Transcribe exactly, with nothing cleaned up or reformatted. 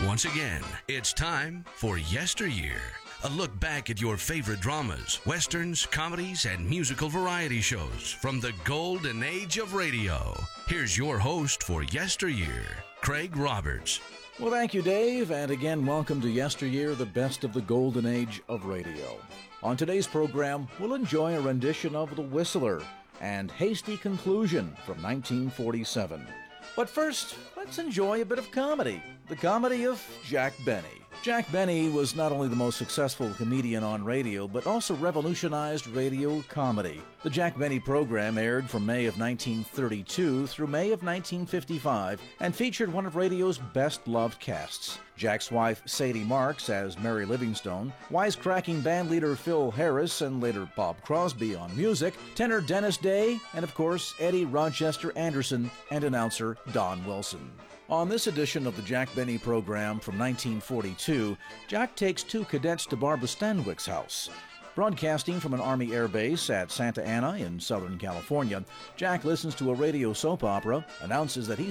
Once again, it's time for Yesteryear, a look back at your favorite dramas, westerns, comedies, and musical variety shows from the golden age of radio. Here's your host for Yesteryear, Craig Roberts. Well, thank you, Dave, and again, welcome to Yesteryear, the best of the golden age of radio. On today's program, we'll enjoy a rendition of The Whistler and Hasty Conclusion from nineteen forty-seven. But first, let's enjoy a bit of comedy, the comedy of Jack Benny. Jack Benny was not only the most successful comedian on radio, but also revolutionized radio comedy. The Jack Benny program aired from May of nineteen thirty-two through May of nineteen fifty-five and featured one of radio's best-loved casts. Jack's wife, Sadie Marks, as Mary Livingstone, wisecracking bandleader Phil Harris and later Bob Crosby on music, tenor Dennis Day, and of course, Eddie Rochester Anderson and announcer Don Wilson. On this edition of the Jack Benny program from nineteen forty-two, Jack takes two cadets to Barbara Stanwyck's house. Broadcasting from an Army air base at Santa Ana in Southern California, Jack listens to a radio soap opera, announces that he's